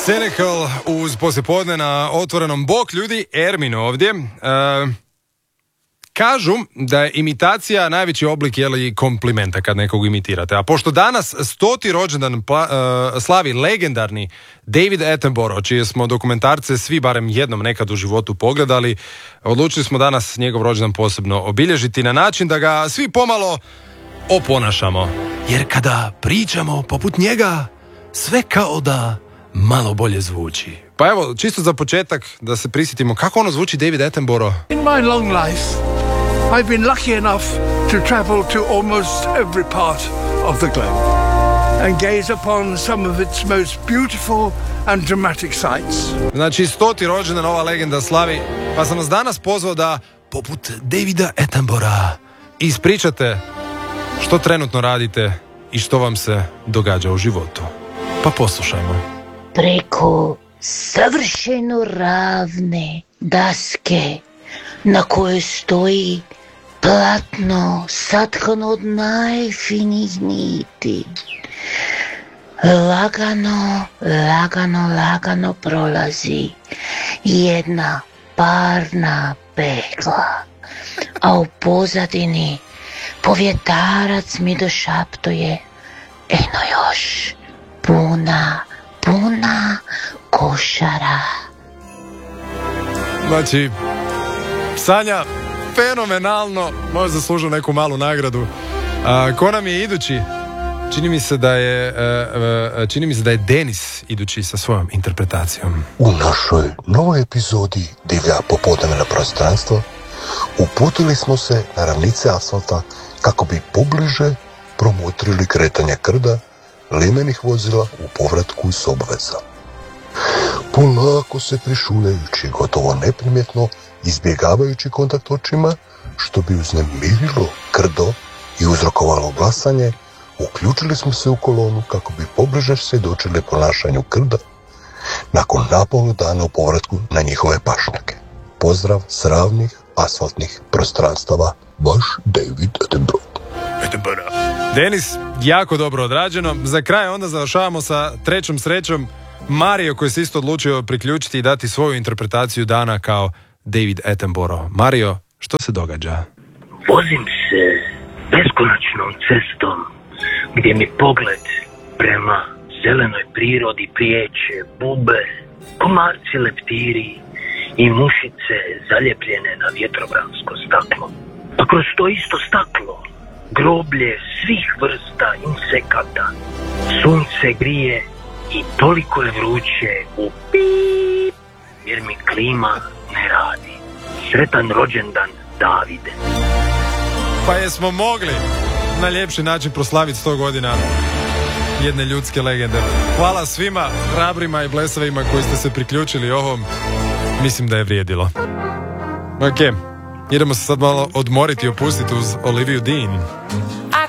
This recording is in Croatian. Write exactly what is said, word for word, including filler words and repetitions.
Senegal uz poslijepodne na otvorenom. Bok ljudi, Ermin ovdje. E, kažu da je imitacija najveći oblik jeli, komplimenta kad nekog imitirate. A pošto danas stoti rođendan pla, e, slavi legendarni David Attenborough, čije smo dokumentarce svi barem jednom nekad u životu pogledali, odlučili smo danas njegov rođendan posebno obilježiti na način da ga svi pomalo oponašamo. Jer kada pričamo poput njega, sve kao da malo bolje zvuči. Pa evo, čisto za početak da se prisjetimo kako ono zvuči David Attenborough. In my long life, I've been lucky enough to travel to almost every part of the globe and gaze upon some of its most beautiful and dramatic sights. Znači, stoti rođendan ova legenda slavi, pa sam nas danas pozvao da, poput Davida Attenborougha, ispričate što trenutno radite i što vam se događa u životu. Pa poslušajmo. Preko savršeno ravne daske na kojoj stoji platno satkano od najfinijih niti. Lagano, lagano, lagano prolazi jedna parna pegla, a u pozadini povjetarac mi došaptuje: eno još puna, puna košara. Znači, Sanja, fenomenalno, možda zaslužio neku malu nagradu. A, ko nam je idući? Čini mi se da je uh, uh, čini mi se da je Denis idući sa svojom interpretacijom. U našoj novoj epizodi Divlja popodnevna prostranstva uputili smo se na ravnice asfalta kako bi pobliže promotrili kretanje krda limenih vozila u povratku s obveza. Polako se prišuljajući, gotovo neprimjetno izbjegavajući kontakt očima, što bi uznemirilo krdo i uzrokovalo glasanje, uključili smo se u kolonu kako bi pobliže svjedočili ponašanju krda nakon napola dana u povratku na njihove pašnjake. Pozdrav s ravnih asfaltnih prostranstava, vaš David Attenborough. Attenborough. Denis, jako dobro odrađeno. Za kraj onda završavamo sa trećom srećom. Mario, koji se isto odlučio priključiti i dati svoju interpretaciju dana kao David Attenborough. Mario, što se događa? Vozim se beskonačnom cestom gdje mi pogled prema zelenoj prirodi priječe bube, komarci leptiri i mušice zaljepljene na vjetrobransko staklo. A kroz to isto staklo groblje svih vrsta insekata. Sunce grije i toliko je vruće u pip, jer mi klima ne radi. Sretan rođendan, Davide. Pa jesmo mogli na ljepši način proslaviti sto godina jedne ljudske legende. Hvala svima hrabrima i blesavima koji ste se priključili ovom. Mislim da je vrijedilo. Ok, idemo se sad malo odmoriti i opustiti uz Olivia Dean.